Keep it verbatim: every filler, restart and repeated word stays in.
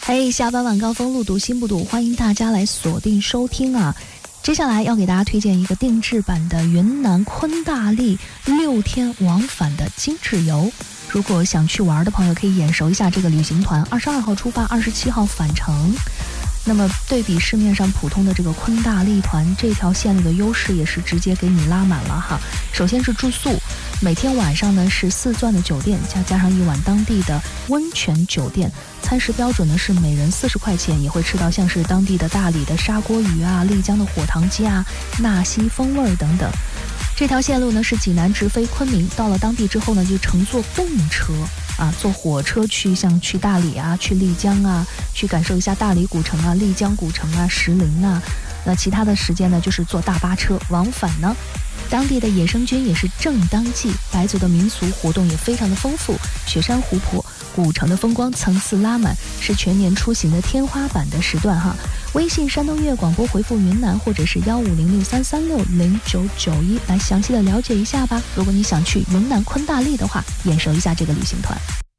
嘿，下班晚高峰，路堵心不堵，欢迎大家来锁定收听啊！接下来要给大家推荐一个定制版的云南昆大丽六天往返的精致游。如果想去玩的朋友，可以眼熟一下这个旅行团，二十二号出发，二十七号返程。那么对比市面上普通的这个昆大丽团，这条线路的优势也是直接给你拉满了哈。首先是住宿，每天晚上呢是四钻的酒店，加加上一晚当地的温泉酒店，餐食标准呢是每人四十块钱，也会吃到像是当地的大理的砂锅鱼啊、丽江的火塘鸡啊、纳西风味等等。这条线路呢是济南直飞昆明，到了当地之后呢就乘坐动车啊，坐火车去像去大理啊、去丽江啊，去感受一下大理古城啊、丽江古城啊、石林啊。那其他的时间呢就是坐大巴车往返呢。当地的野生菌也是正当季，白族的民俗活动也非常的丰富，雪山湖泊、古城的风光层次拉满，是全年出行的天花板的时段哈。微信山东粤广播回复云南或者是幺五零六三三六零九九一来详细的了解一下吧。如果你想去云南昆大丽的话，眼熟一下这个旅行团。